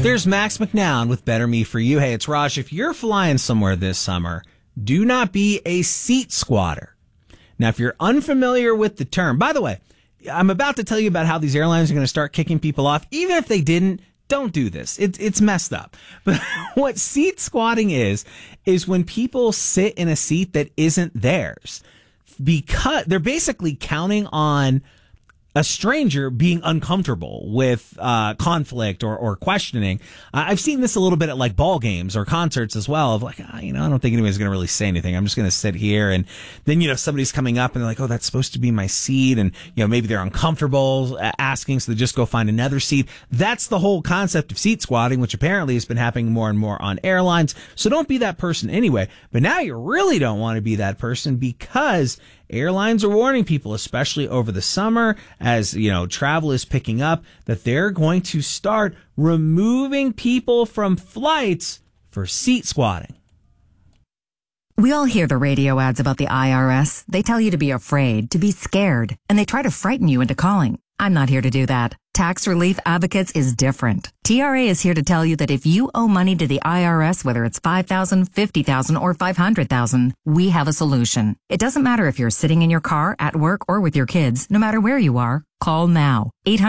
There's Max McNown with Better Me For You. Hey, it's Raj. If you're flying somewhere this summer, do not be a seat squatter. Now, if you're unfamiliar with the term, by the way, I'm about to tell you about how these airlines are going to start kicking people off. Even if they didn't, don't do this. It's messed up. But what seat squatting is when people sit in a seat that isn't theirs, because they're basically counting on a stranger being uncomfortable with conflict or questioning. I've seen this a little bit at like ball games or concerts as well, of like, I don't think anybody's going to really say anything. I'm just going to sit here. And then, somebody's coming up and they're like, oh, that's supposed to be my seat. And, maybe they're uncomfortable asking, so they just go find another seat. That's the whole concept of seat squatting, which apparently has been happening more and more on airlines. So don't be that person anyway. But now you really don't want to be that person, because airlines are warning people, especially over the summer, as, travel is picking up, that they're going to start removing people from flights for seat squatting. We all hear the radio ads about the IRS. They tell you to be afraid, to be scared, and they try to frighten you into calling. I'm not here to do that. Tax Relief Advocates is different. TRA is here to tell you that if you owe money to the IRS, whether it's $5,000, $50,000, or $500,000, we have a solution. It doesn't matter if you're sitting in your car, at work, or with your kids. No matter where you are, call now.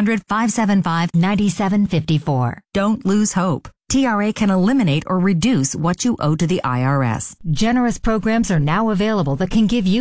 800-575-9754. Don't lose hope. TRA can eliminate or reduce what you owe to the IRS. Generous programs are now available that can give you